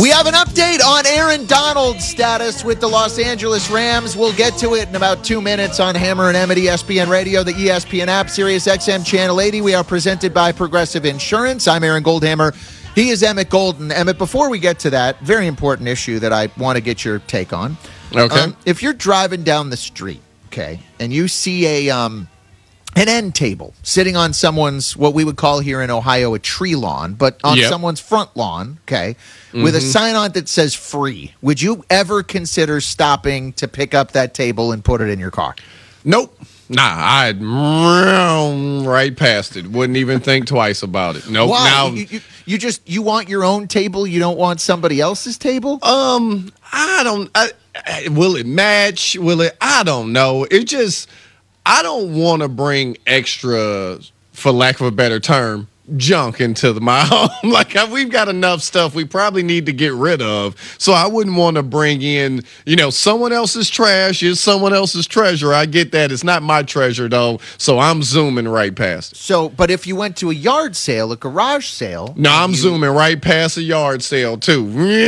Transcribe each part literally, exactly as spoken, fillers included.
We have an update on Aaron Donald's status with the Los Angeles Rams. We'll get to it in about two minutes on Hammer and Emmett, E S P N Radio, the E S P N app, Sirius X M Channel eighty. We are presented by Progressive Insurance. I'm Aaron Goldhammer. He is Emmett Golden. Emmett, before we get to that, very important issue that I want to get your take on. Okay. Um, if you're driving down the street, okay, and you see a um, an end table sitting on someone's, what we would call here in Ohio, a tree lawn, but on Yep. someone's front lawn, okay, with a sign on it that says free, would you ever consider stopping to pick up that table and put it in your car? Nope. Nah, I'd run right past it. Wouldn't even think twice about it. Nope. Why? Now, You, you, you just, you want your own table, you don't want somebody else's table? um, I don't. I, I- will it match? Will it? I don't know. It just. I don't want to bring extra, for lack of a better term, junk into the, my home. Like, I, we've got enough stuff we probably need to get rid of. So I wouldn't want to bring in, you know, someone else's trash is someone else's treasure. I get that. It's not my treasure, though. So I'm zooming right past it. So, but if you went to a yard sale, a garage sale. No, I'm you- zooming right past a yard sale, too.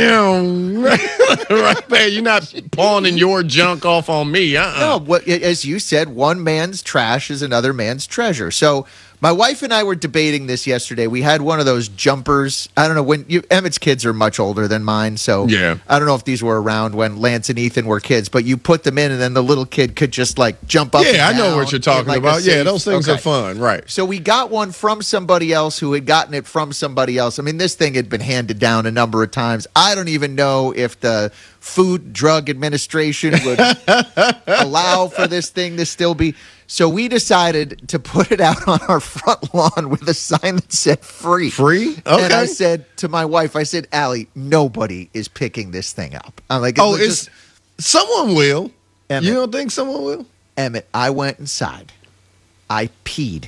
Right there. You're not pawning your junk off on me. Uh-uh. No, what, as you said, one man's trash is another man's treasure. So my wife and I were debating this yesterday. We had one of those jumpers. I don't know when you, Emmett's kids are much older than mine, so Yeah. I don't know if these were around when Lance and Ethan were kids. But you put them in, and then the little kid could just like jump up. Yeah, I and know down what you're in, talking like, a about. Yeah, safe- those things okay. are fun, right? So we got one from somebody else who had gotten it from somebody else. I mean, this thing had been handed down a number of times. I don't even know if the Food Drug Administration would allow for this thing to still be. So we decided to put it out on our front lawn with a sign that said free. Free? Okay. And I said to my wife, I said, Allie, nobody is picking this thing up. I'm like, Oh, it it's just, someone will. Emmett. You don't think someone will? Emmett, I went inside. I peed.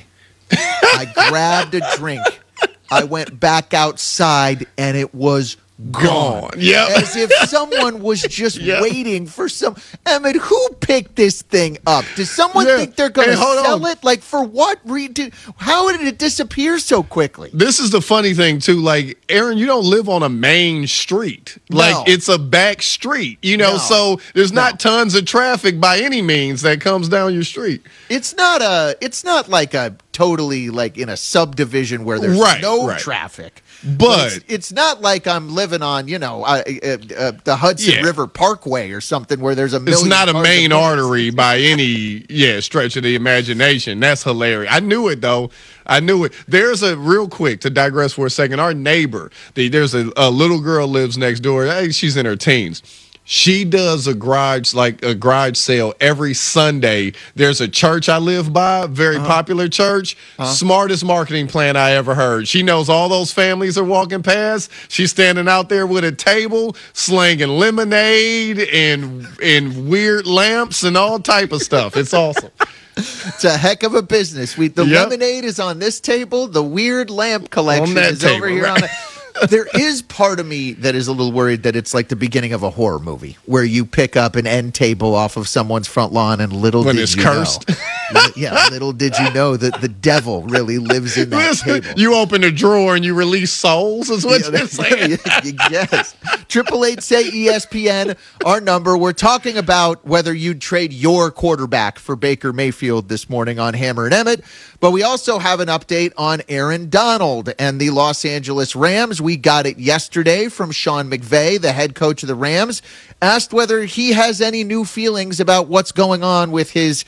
I grabbed a drink. I went back outside, and it was gone. Gone. Yep. As if someone was just Yep. waiting for some. Emmett, who picked this thing up? Does someone Yeah. think they're going to Hey, hold sell on. it? Like, for what reason? How did it disappear so quickly? This is the funny thing too. Like, Aaron, you don't live on a main street. Like, No. it's a back street. You know, No. so there's No. not tons of traffic by any means that comes down your street. It's not a. It's not like a totally like in a subdivision where there's Right, no right. traffic. But- it's, it's not like I'm living on, you know, uh, uh, uh, the Hudson Yeah. River Parkway or something where there's a million. It's not a cars main minute. artery by any yeah stretch of the imagination. That's hilarious. I knew it though. I knew it. There's a real quick to digress for a second. Our neighbor, the, there's a, a little girl lives next door. Hey, she's in her teens. She does a garage like a garage sale every Sunday. There's a church I live by, very Uh-huh. popular church. Smartest marketing plan I ever heard. She knows all those families are walking past. She's standing out there with a table, slinging lemonade and and weird lamps and all type of stuff. It's awesome. It's a heck of a business. We the Yep. lemonade is on this table. The weird lamp collection that is over table, here right. on the. There is part of me that is a little worried that it's like the beginning of a horror movie where you pick up an end table off of someone's front lawn and little When did it's you cursed. know. Yeah, little did you know that the devil really lives in that Listen, table. you open a drawer and you release souls, is what Yeah, you're saying. yes. Triple eight say E S P N, our number. We're talking about whether you'd trade your quarterback for Baker Mayfield this morning on Hammer and Emmett. But we also have an update on Aaron Donald and the Los Angeles Rams. We got it yesterday from Sean McVay, the head coach of the Rams, asked whether he has any new feelings about what's going on with his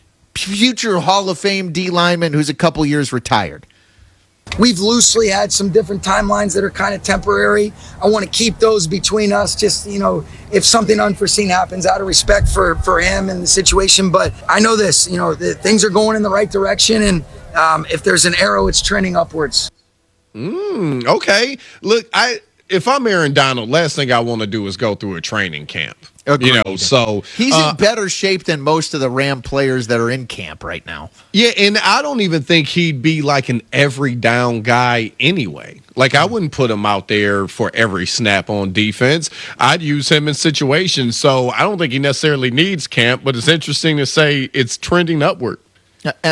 future Hall of Fame D lineman who's a couple years retired. We've loosely had some different timelines that are kind of temporary. I want to keep those between us, just, you know, if something unforeseen happens, out of respect for, for him and the situation. But I know this, you know, the, things are going in the right direction. And um, if there's an arrow, it's trending upwards. Mm, okay. Look, I if I'm Aaron Donald, last thing I want to do is go through a training camp. Agreed. You know, so He's uh, in better shape than most of the Ram players that are in camp right now. yeah, and I don't even think he'd be like an every down guy anyway. Like, I wouldn't put him out there for every snap on defense. I'd use him in situations. So I don't think he necessarily needs camp, but it's interesting to say it's trending upward. Now, Emmett,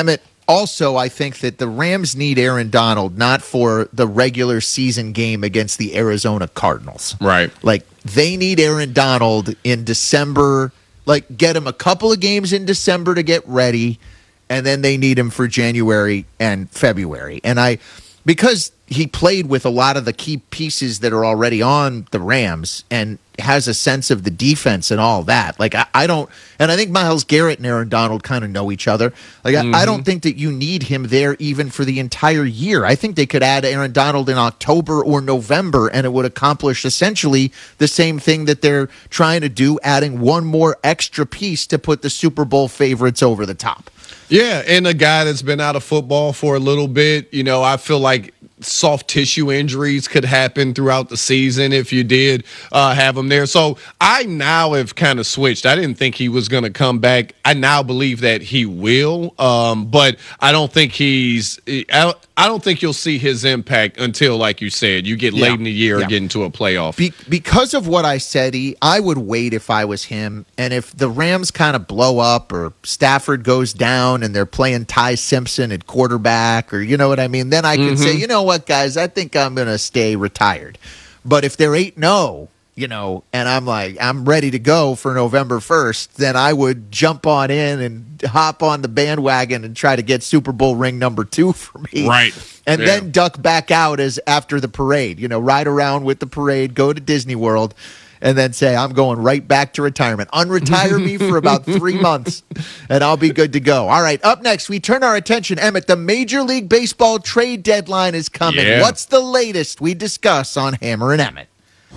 also, I think that the Rams need Aaron Donald not for the regular season game against the Arizona Cardinals. Right. Like, they need Aaron Donald in December. Like, get him a couple of games in December to get ready, and then they need him for January and February. And I, because he played with a lot of the key pieces that are already on the Rams and has a sense of the defense and all that. Like, I, I don't, and I think Myles Garrett and Aaron Donald kind of know each other. Like, mm-hmm. I, I don't think that you need him there even for the entire year. I think they could add Aaron Donald in October or November, and it would accomplish essentially the same thing that they're trying to do, adding one more extra piece to put the Super Bowl favorites over the top. Yeah, and a guy that's been out of football for a little bit, you know, I feel like soft tissue injuries could happen throughout the season if you did uh, have him there. So I now have kind of switched. I didn't think he was going to come back. I now believe that he will, um, but I don't think he's I, I don't think you'll see his impact until, like you said, you get late yeah. in the year yeah. or get into a playoff. Be- because of what I said, E, I would wait if I was him. And if the Rams kind of blow up or Stafford goes down and they're playing Ty Simpson at quarterback, or you know what I mean, then I could mm-hmm. say, you know what, guys, I think I'm going to stay retired. But if they're eight and oh, you know, and I'm like, I'm ready to go for November first, then I would jump on in and hop on the bandwagon and try to get Super Bowl ring number two for me. Right. And yeah. then duck back out as after the parade, you know, ride around with the parade, go to Disney World, and then say, I'm going right back to retirement. Unretire me for about three months, and I'll be good to go. All right, up next, we turn our attention, Emmett, the Major League Baseball trade deadline is coming. Yeah. What's the latest we discuss on Hammer and Emmett?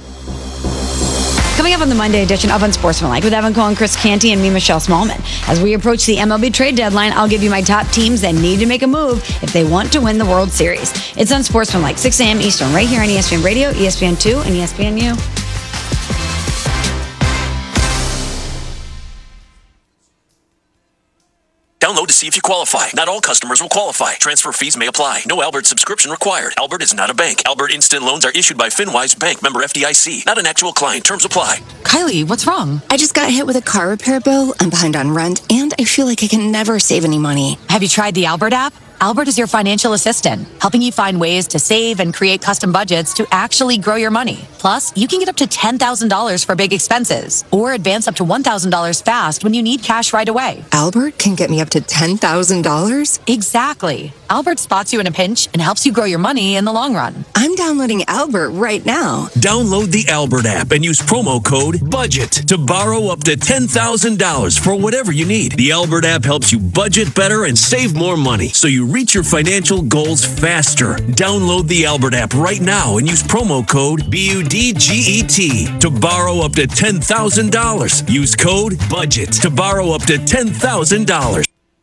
Coming up on the Monday edition of Unsportsmanlike with Evan Cohen, Chris Canty, and me, Michelle Smallman. As we approach the M L B trade deadline, I'll give you my top teams that need to make a move if they want to win the World Series. It's Unsportsmanlike, six a.m. Eastern, right here on E S P N Radio, E S P N two, and E S P N U. Download to see if you qualify. Not all customers will qualify. Transfer fees may apply. No Albert subscription required. Albert is not a bank. Albert Instant Loans are issued by FinWise Bank, member F D I C. Not an actual client. Terms apply. Kylie, what's wrong? I just got hit with a car repair bill. I'm behind on rent, and I feel like I can never save any money. Have you tried the Albert app? Albert is your financial assistant, helping you find ways to save and create custom budgets to actually grow your money. Plus, you can get up to ten thousand dollars for big expenses or advance up to one thousand dollars fast when you need cash right away. Albert can get me up to ten thousand dollars? Exactly. Albert spots you in a pinch and helps you grow your money in the long run. I'm downloading Albert right now. Download the Albert app and use promo code BUDGET to borrow up to ten thousand dollars for whatever you need. The Albert app helps you budget better and save more money, so you reach your financial goals faster. Download the Albert app right now and use promo code B U D G E T to borrow up to ten thousand dollars. Use code BUDGET to borrow up to ten thousand dollars.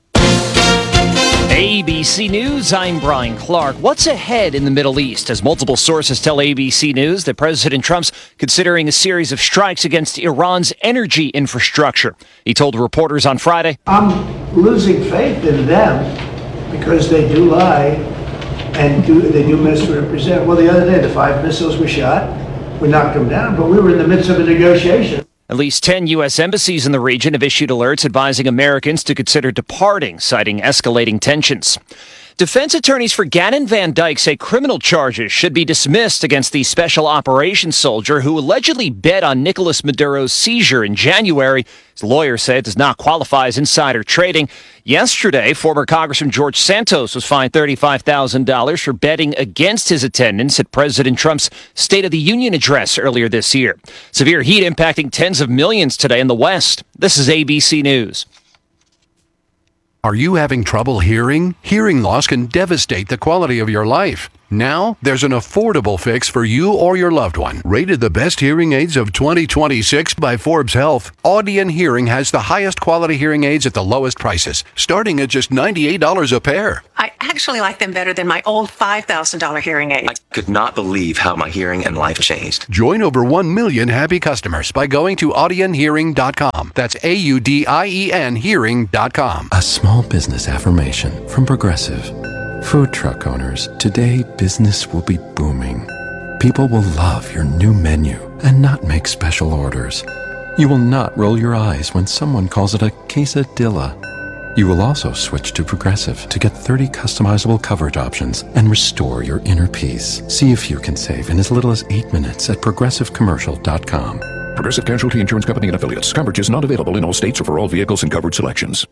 A B C News, I'm Brian Clark. What's ahead in the Middle East? As multiple sources tell A B C News that President Trump's considering a series of strikes against Iran's energy infrastructure. He told reporters on Friday, I'm losing faith in them because they do lie and do they do misrepresent. Well, the other day, the five missiles were shot. We knocked them down, but we were in the midst of a negotiation. At least ten U S embassies in the region have issued alerts advising Americans to consider departing, citing escalating tensions. Defense attorneys for Gannon Van Dyke say criminal charges should be dismissed against the special operations soldier who allegedly bet on Nicolas Maduro's seizure in January. His lawyer said it does not qualify as insider trading. Yesterday, former Congressman George Santos was fined thirty-five thousand dollars for betting against his attendance at President Trump's State of the Union address earlier this year. Severe heat impacting tens of millions today in the West. This is A B C News. Are you having trouble hearing? Hearing loss can devastate the quality of your life. Now, there's an affordable fix for you or your loved one. Rated the best hearing aids of twenty twenty-six by Forbes Health, Audion Hearing has the highest quality hearing aids at the lowest prices, starting at just ninety-eight dollars a pair. I actually like them better than my old five thousand dollars hearing aids. I could not believe how my hearing and life changed. Join over one million happy customers by going to audion hearing dot com. That's A U D I E N hearing dot com. A small business affirmation from Progressive. Food truck owners, today business will be booming. People will love your new menu and not make special orders. You will not roll your eyes when someone calls it a quesadilla. You will also switch to Progressive to get thirty customizable coverage options and restore your inner peace. See if you can save in as little as eight minutes at progressive commercial dot com. Progressive Casualty Insurance Company and Affiliates. Coverage is not available in all states or for all vehicles and coverage selections.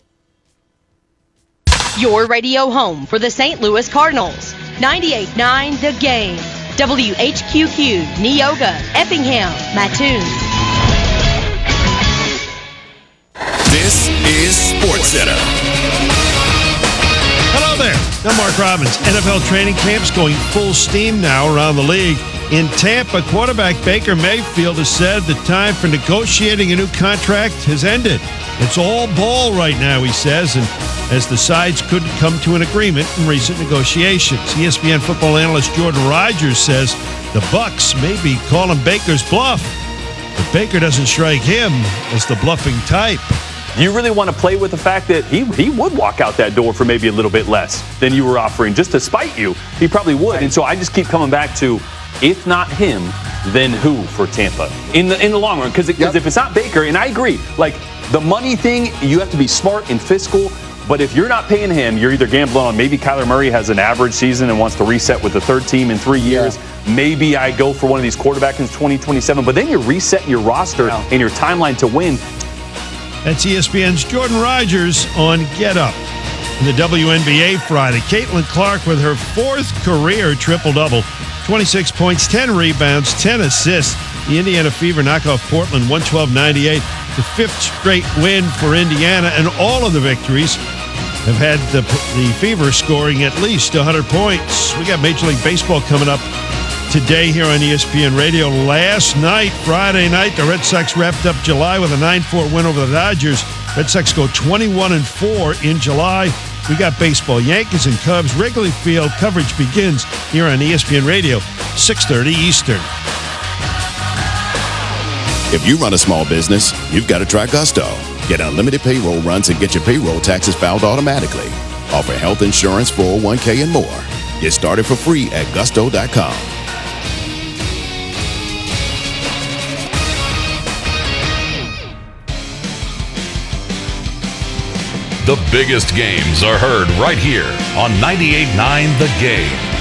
Your radio home for the Saint Louis Cardinals. ninety-eight point nine The Game. W H Q Q, Neoga, Effingham, Mattoon. This is SportsCenter. Hello there. I'm Mark Robbins. N F L training camps going full steam now around the league. In Tampa, quarterback Baker Mayfield has said the time for negotiating a new contract has ended. It's all ball right now, he says, and as the sides couldn't come to an agreement in recent negotiations. E S P N football analyst Jordan Rogers says the Bucs may be calling Baker's bluff, but Baker doesn't strike him as the bluffing type. You really want to play with the fact that he he would walk out that door for maybe a little bit less than you were offering, just to spite you. He probably would. And so I just keep coming back to, if not him, then who for Tampa in the in the long run? Because yep. if it's not Baker, and I agree, like the money thing, you have to be smart and fiscal. But if you're not paying him, you're either gambling on maybe Kyler Murray has an average season and wants to reset with the third team in three years. Yeah. Maybe I go for one of these quarterbacks in twenty twenty-seven. But then you're resetting your roster wow. and your timeline to win. That's E S P N's Jordan Rogers on Get Up. In the W N B A Friday, Caitlin Clark with her fourth career triple-double. twenty-six points, ten rebounds, ten assists. The Indiana Fever knock off Portland one twelve ninety-eight. The fifth straight win for Indiana, and all of the victories have had the, the Fever scoring at least one hundred points. We got Major League Baseball coming up today here on E S P N Radio. Last night, Friday night, the Red Sox wrapped up July with a nine four win over the Dodgers. Red Sox go twenty-one and four in July. We got baseball, Yankees and Cubs. Wrigley Field coverage begins here on E S P N Radio, six thirty Eastern. If you run a small business, you've got to try Gusto. Get unlimited payroll runs and get your payroll taxes filed automatically. Offer health insurance, four oh one k, and more. Get started for free at gusto dot com. The biggest games are heard right here on ninety-eight point nine The Game.